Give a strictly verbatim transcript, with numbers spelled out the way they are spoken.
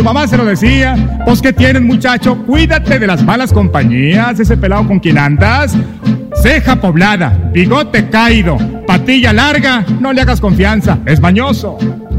Su mamá se lo decía. Pues, ¿qué tienes, muchacho? Cuídate de las malas compañías. Ese pelado con quien andas, ceja poblada, bigote caído, patilla larga, no le hagas confianza, es mañoso.